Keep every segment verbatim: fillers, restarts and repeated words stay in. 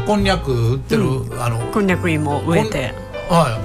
こんにゃく売ってる、うん、あのこんにゃく芋植えて、 はい、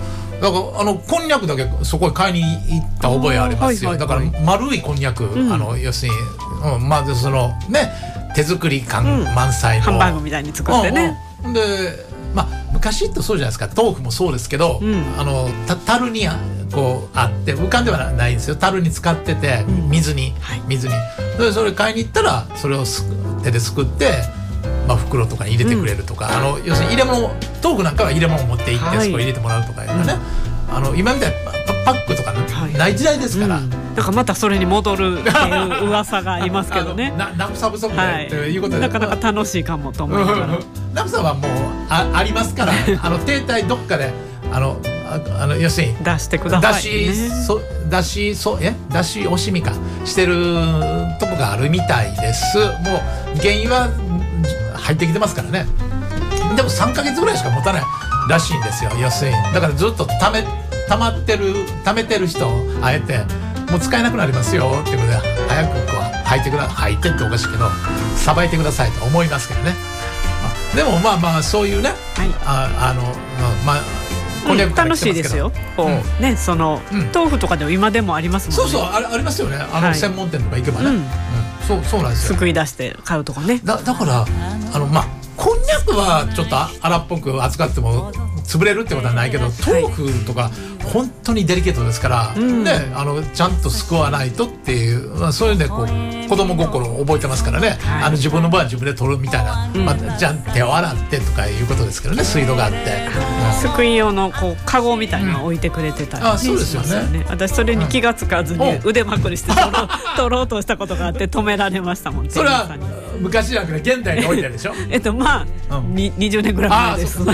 だからあのこんにゃくだけそこに買いに行った覚えありますよ、はいはいはい、だから丸いこんにゃく、うん、あの要するに、うん、まずそのね手作り感満載の、 うん、ハンバーグみたいに作ってね、 うんうん、でまあ昔ってそうじゃないですか、豆腐もそうですけど、うん、あのた樽にこうあって浮かんではないんですよ、樽に使ってて水に、うんはい、水にでそれ買いに行ったらそれをす手ですくって、まあ、袋とかに入れてくれるとか、うん、あの要するに入れ物豆腐なんかは入れ物を持って行って、はい、そこ入れてもらうとかいうかね、うん、あの今みたいにパックとかない時代ですから、はいうん、 なんかまたそれに戻るっていう噂がありますけどねなナフサ不足でっていうことで、 はい、なかなか楽しいかもと思いながらナフサはもう あ, ありますからあの停滞どっかであのああの要するに出してください、ね、 出しそ出しそえ出し惜しみかしてるとこがあるみたいです。もう原因は入ってきてますからね。でもさんかげつぐらいしか持たないらしいんですよ、要するに。だからずっとため溜まってる溜めてる人をあえてもう使えなくなりますよってことで早くこう吐いてくだ吐いてっておかしいけどさばいてくださいと思いますけどね。でもまあまあそういうね、はい、あ, あのまあこんにゃくから来てますけど、うん、楽しいですよこう、うんね、その、うん、豆腐とかでも今でもありますもんね。そうそう あ, ありますよね、あの、はい、専門店とか行けばね、うんうん、そうそうなんですよ、 すくい出して買うとかね。 だ, だからあのまあこんにゃくはちょっと荒っぽく扱っても潰れるってことはないけど、豆腐とか本当にデリケートですから、うん、ね、あのちゃんとすくわないとっていう、まあ、そういうねこう子供心を覚えてますからね、はい、あの自分の場合は自分で取るみたいな、うんまあ、じゃあ手を洗ってとかいうことですけどね、水道があって、 うん、すくい用のこうカゴみたいなのを置いてくれてたり、ねうん、あそうですよね。私それに気がつかずに腕まくりして取ろう、取ろうとしたことがあって止められましたもん。 それは昔じゃなくて現代に置いてるでしょえっとまあ、うん、ににじゅうねんぐらい前です。だ,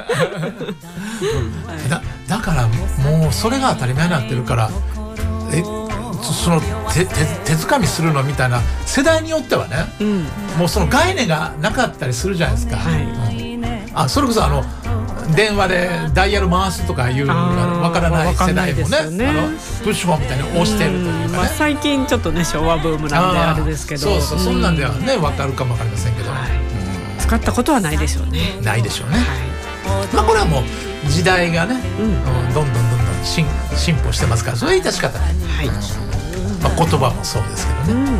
だからもうそれが当たり前になってるから、えその 手, 手, 手づかみするのみたいな世代によってはね、うん、もうその概念がなかったりするじゃないですか、はいうん、あそれこそあの電話でダイヤル回すとかいうのが分からない世代も ね, ねあのプッシュホンみたいに押してるというかね、まあ、 最近ちょっとね昭和ブームなんであれですけど、 そうそう、そんなんではね分かるかも分かりませんけど、はいうん、使ったことはないでしょうね。 ないでしょうね、はいまあ、これはもう時代がね、うん、どんどんどんどん 進, 進歩してますから、それは致し方ない、はいまあ、言葉もそうですけどね、うん、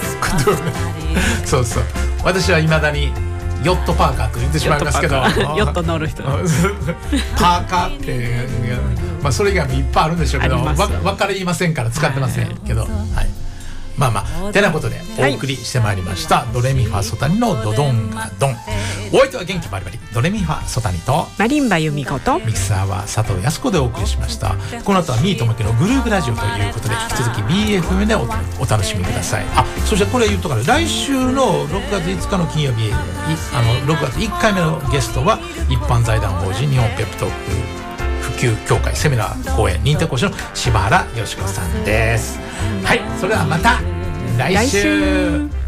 そうそう、私はいまだにヨットパーカーと言ってしまいますけどヨット乗る人パーカーって、まあ、それ以外もいっぱいあるんでしょうけどわ分かりませんから使ってませんけど、はいはい、まあまあてなことでお送りしてまいりました、はい、ドレミファソタニのドドンガドン。お相手は元気バリバリドレミファソタニとマリンバユミコとミキサーは佐藤康子でお送りしました。この後はミートモキのグルーブラジオということで引き続き ビーエフエム で お, お楽しみください。あそしてこれ言うとから来週のろくがついつかの金曜日あのろくがついっかいめのゲストは一般財団法人日本ペップトーク普及協会セミナー講演認定講師の柴原よし子さんです。はい、それではまた来週。来週